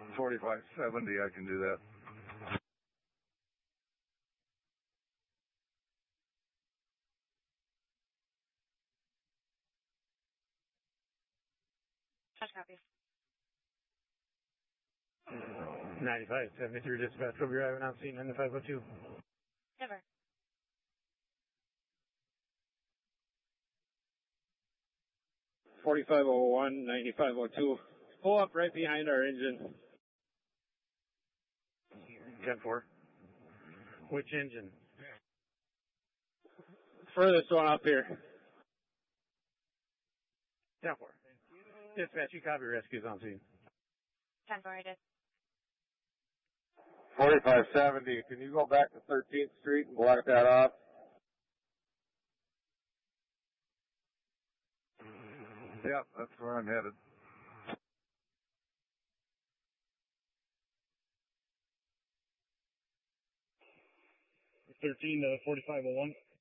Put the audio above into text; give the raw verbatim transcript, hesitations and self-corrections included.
forty-five seventy, I can do that. Touch copy. ninety-five seventy-three dispatch, will be arriving on scene ninety-five oh two. Never. forty-five oh one, ninety-five oh two. Pull up right behind our engine. ten four. Which engine? Furthest one up here. ten four. Dispatch, you copy, rescues on scene. ten four, I did. forty-five seventy, can you go back to thirteenth Street and block that off? Yep, that's where I'm headed. thirteen to forty-five oh one.